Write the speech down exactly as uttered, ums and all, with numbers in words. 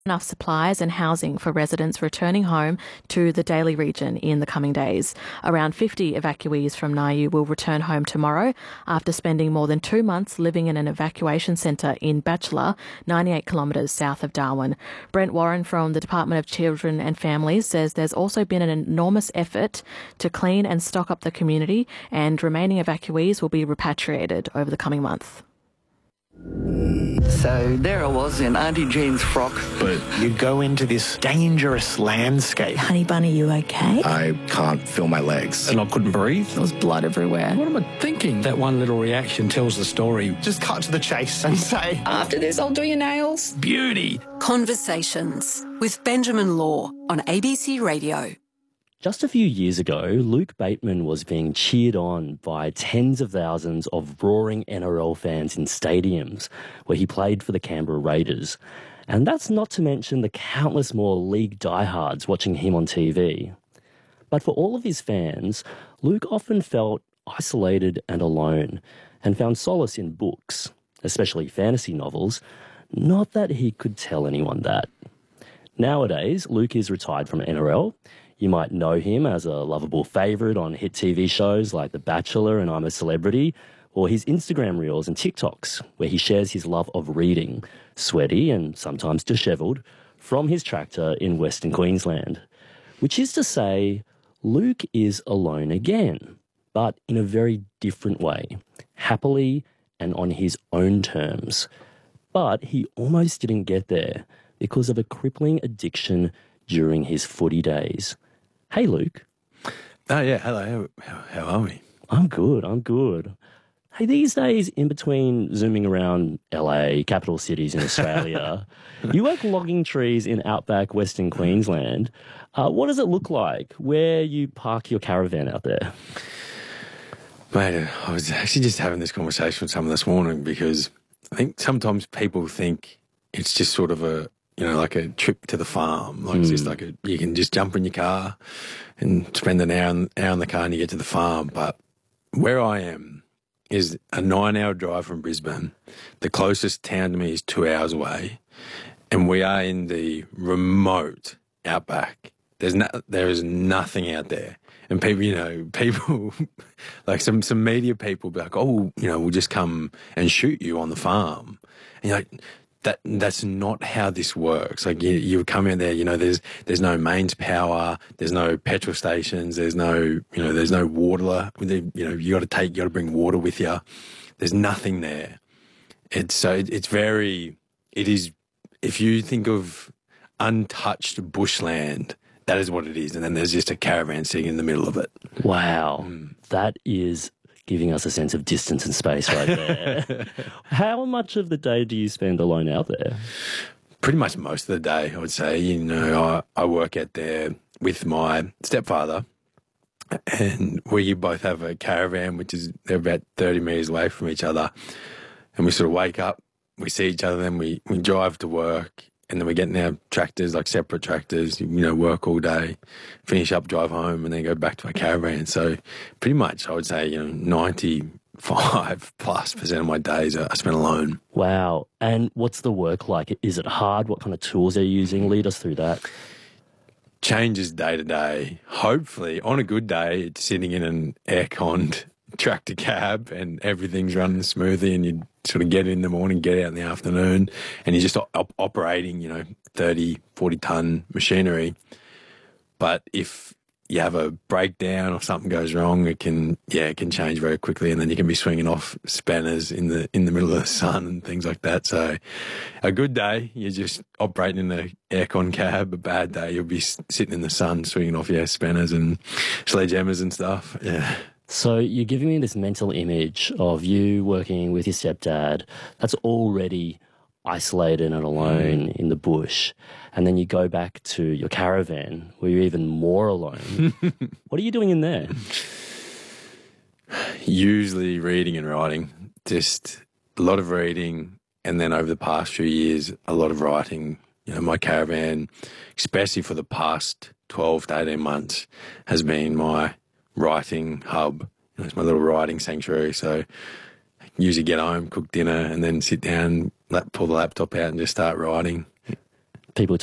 enough supplies and housing for residents returning home to the Daly region in the coming days. Around fifty evacuees from Nauru will return home tomorrow after spending more than two months living in an evacuation centre in Batchelor, ninety-eight kilometres south of Darwin. Brent Warren from the Department of Children and Families says there's also been an enormous effort to clean and stock up the community, and remaining evacuees will be repatriated over the coming month. So there I was in Auntie Jean's frock. But you go into this dangerous landscape. Honey Bunny, you okay? I can't feel my legs. And I couldn't breathe. There was blood everywhere. What am I thinking? That one little reaction tells the story. Just cut to the chase and say, After this, I'll do your nails. Beauty. Conversations with Benjamin Law on A B C Radio. Just a few years ago, Luke Bateman was being cheered on by tens of thousands of roaring N R L fans in stadiums where he played for the Canberra Raiders. And that's not to mention the countless more league diehards watching him on T V. But for all of his fans, Luke often felt isolated and alone and found solace in books, especially fantasy novels. Not that he could tell anyone that. Nowadays, Luke is retired from N R L. You might know him as a lovable favourite on hit T V shows like The Bachelor and I'm a Celebrity, or his Instagram reels and TikToks, where he shares his love of reading, sweaty and sometimes dishevelled, from his tractor in Western Queensland. Which is to say, Luke is alone again, but in a very different way, happily and on his own terms. But he almost didn't get there because of a crippling addiction during his footy days. Hey, Luke. Oh, yeah. Hello. How, how are we? I'm good. I'm good. Hey, these days, in between zooming around L A, capital cities in Australia, you work logging trees in outback Western Queensland. Uh, what does it look like where you park your caravan out there? Mate, I was actually just having this conversation with someone this morning because I think sometimes people think it's just sort of a, you know, like a trip to the farm. Like mm. It's just like a, you can just jump in your car and spend an hour, in, hour in the car and you get to the farm. But where I am is a nine-hour drive from Brisbane. The closest town to me is two hours away. And we are in the remote outback. There's no, there is nothing out there. And people, you know, people, like some, some media people be like, oh, you know, we'll just come and shoot you on the farm. And you're like, that that's not how this works. Like you, you come in there, you know, there's there's no mains power, there's no petrol stations, there's no, you know, there's no water. You know, you got to take, you got to bring water with you. There's nothing there. It's so it, it's very, it is. If you think of untouched bushland, that is what it is. And then there's just a caravan sitting in the middle of it. Wow, mm. That is giving us a sense of distance and space right there. How much of the day do you spend alone out there? Pretty much most of the day, I would say. You know, I, I work out there with my stepfather, and we both have a caravan, which is, they're about thirty metres away from each other. And we sort of wake up, we see each other, then we, we drive to work, and then we get in our tractors, like separate tractors, you know, work all day, finish up, drive home, and then go back to our caravan. So pretty much, I would say, you know, ninety-five plus percent of my days are spent alone. Wow. And what's the work like? Is it hard? What kind of tools are you using? Lead us through that. Changes day to day. Hopefully, on a good day, it's sitting in an air-conned tractor cab and everything's running smoothly, and you sort of get in the morning, get out in the afternoon, and you're just op- operating, you know, thirty, forty ton machinery. But if you have a breakdown or something goes wrong, it can, yeah, it can change very quickly, and then you can be swinging off spanners in the in the middle of the sun and things like that. So a good day, you're just operating in an aircon cab. A bad day, you'll be sitting in the sun swinging off, yeah, spanners and sledgehammers and stuff, yeah. So you're giving me this mental image of you working with your stepdad that's already isolated and alone mm. in the bush, and then you go back to your caravan where you're even more alone. What are you doing in there? Usually reading and writing. Just a lot of reading, and then over the past few years, a lot of writing. You know, my caravan, especially for the past twelve to eighteen months, has been my writing hub. You know, it's my little writing sanctuary. So I usually get home, cook dinner, and then sit down, lap, pull the laptop out and just start writing. people